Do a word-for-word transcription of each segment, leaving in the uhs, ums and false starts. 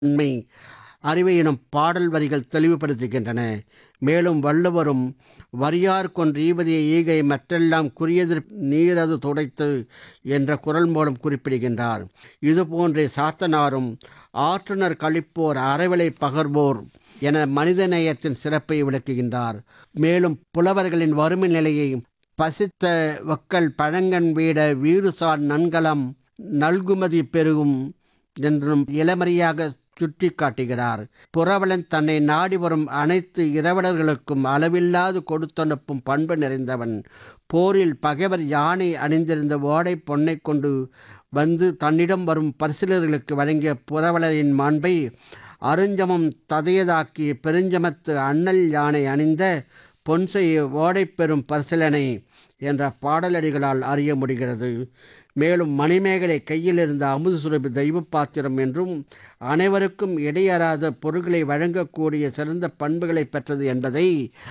உண்மை அறிவை எனும் பாடல் வரிகள் தெளிவுபடுத்துகின்றன. மேலும் வள்ளுவரும் வரியார் கொன்று ஈவதிய ஈகை மற்றெல்லாம் குறியெதிர் நீரது துடைத்து என்ற குறள் மூலம் குறிப்பிடுகின்றார். இதுபோன்றே சாத்தனாரும் ஆற்றுணர் கழிப்போர் அறவிலை பகர்வோர் என மனிதநேயத்தின் சிறப்பை விளக்குகின்றார். மேலும் புலவர்களின் வறுமை நிலையை பசித்த வக்கல் பழங்கண் வீட வீறுசார் நன்கலம் நல்குமதி பெருகும் என்றும் இளமறையாக சுட்டி காட்டுகிறார். புரவலன் தன்னை நாடி வரும் அனைத்து இரவலர்களுக்கும் அளவில்லாது கொடுத்தனுப்பும் பண்பு நிறைந்தவன். போரில் பகைவர் யானை அணிந்திருந்த ஓடை பொன்னை கொண்டு வந்து தன்னிடம் வரும் பரிசிலர்களுக்கு வழங்கிய புரவலரின் மாண்பை அருஞ்சமம் ததையதாக்கி பெருஞ்சமத்து அண்ணல் யானை அணிந்த பொன்செய் ஓடை பெறும் பரிசிலனை என்ற பாடலடிகளால் அறிய முடிகிறது. மேலும் மணிமேகலை கையில் இருந்த அமுது சுரபி தெய்வ பாத்திரம் என்றும் அனைவருக்கும் இடையறாத பொருட்களை வழங்கக்கூடிய சிறந்த பண்புகளை பெற்றது என்பதை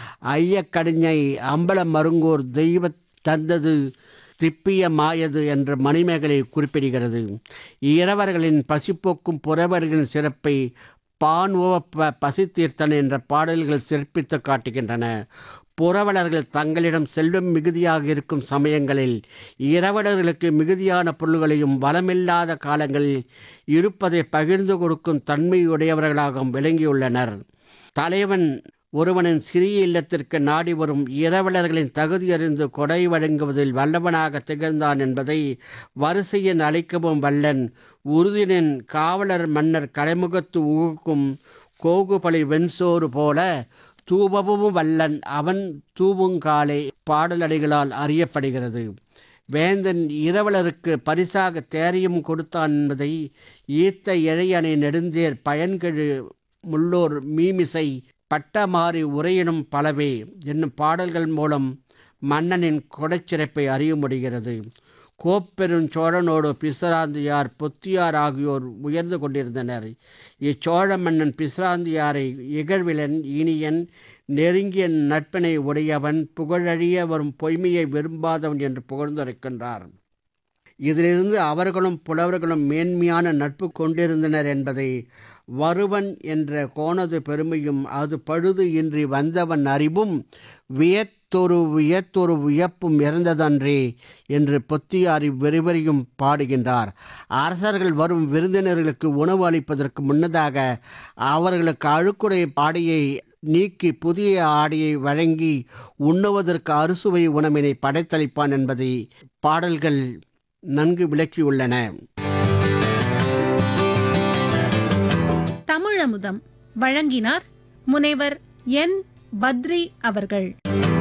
ஐயக்கடிஞை அம்பல மருங்கோர் தெய்வ தந்தது திப்பிய மாயது என்ற மணிமேகலை குறிப்பிடுகிறது. இரவர்களின் பசிப்போக்கும் புறவர்களின் சிறப்பை பான் ஓவ பசி தீர்த்தன் என்ற பாடல்கள் சிறப்பித்து காட்டுகின்றன. புரவலர்கள் தங்களிடம் செல்வம் மிகுதியாக இருக்கும் சமயங்களில் இரவலர்களுக்கு மிகுதியான பொருள்களையும் வளமில்லாத காலங்களில் இருப்பதை பகிர்ந்து கொடுக்கும் தன்மையுடையவர்களாகவும் விளங்கியுள்ளனர். தலைவன் ஒருவனின் சிறிய இல்லத்திற்கு நாடி வரும் இரவலர்களின் தகுதியறிந்து கொடை வழங்குவதில் வல்லவனாக திகழ்ந்தான் என்பதை வரிசையின் அழைக்கவும் வல்லன். உறுதினின் காவலர் மன்னர் கலைமுகத்து ஊக்கும் கோகுபலி வெண்சோறு போல தூபவும் வல்லன் அவன் தூவுங்காலை பாடலடிகளால் அறியப்படுகிறது. வேந்தன் இரவலருக்கு பரிசாக தேரையும் கொடுத்தான் என்பதை ஈத்த இழையணை நெடுந்தேர் பயன்கெழு முள்ளோர் மீமிசை பட்டமாறி உரையினும் பலவே என்னும் பாடல்கள் மூலம் மன்னனின் கொடைச்சிறப்பை அறிய முடிகிறது. கோப்பெரும் சோழனோடு பிசிராந்தியார் பொத்தியார் ஆகியோர் உயர்ந்து கொண்டிருந்தனர். இச்சோழ மன்னன் பிசிராந்தியாரை இகழ்விலன் இனியன் நெருங்கிய நட்பினை உடையவன் புகழழிய வரும் பொய்மையை விரும்பாதவன் என்று புகழ்ந்துரைக்கின்றார். இதிலிருந்து அவர்களும் புலவர்களும் மேன்மையான நட்பு கொண்டிருந்தனர் என்பதை வருவன் என்ற கோணது பெருமையும் அது பழுது இன்றி வந்தவன் அறிவும் வியத்தொரு வியத்தொரு வியப்பும் இறந்ததன்றே என்று பொத்தியாரி விரிவரியும் பாடுகின்றார். அரசர்கள் வரும் விருந்தினர்களுக்கு உணவு அளிப்பதற்கு முன்னதாக அவர்களுக்கு அழுக்குடை ஆடையை நீக்கி புதிய ஆடையை வழங்கி உண்ணுவதற்கு அறுசுவை உணவினை படைத்தளிப்பான் என்பதை பாடல்கள் நன்கு விளக்கியுள்ளன. தமிழமுதம் வழங்கினார் முனைவர் என் பத்ரி அவர்கள்.